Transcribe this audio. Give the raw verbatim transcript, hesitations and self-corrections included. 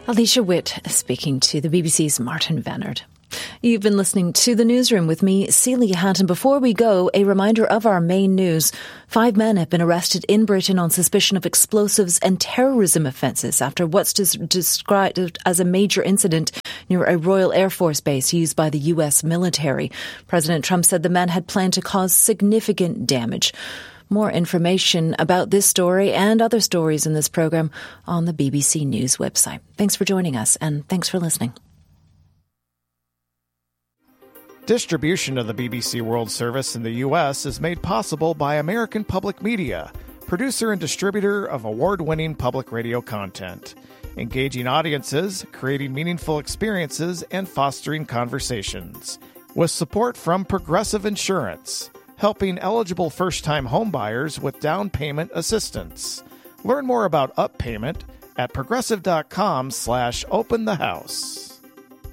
Alicia Witt speaking to the B B C's Martin Vennard. You've been listening to The Newsroom with me, Celia Hatton. Before we go, a reminder of our main news. Five men have been arrested in Britain on suspicion of explosives and terrorism offences after what's des- described as a major incident near a Royal Air Force base used by the U S military. President Trump said the men had planned to cause significant damage. More information about this story and other stories in this programme on the B B C News website. Thanks for joining us, and thanks for listening. Distribution of the B B C World Service in the U S is made possible by American Public Media, producer and distributor of award-winning public radio content, engaging audiences, creating meaningful experiences, and fostering conversations. With support from Progressive Insurance, helping eligible first-time homebuyers with down payment assistance. Learn more about Up Payment at progressive.com slash open the house.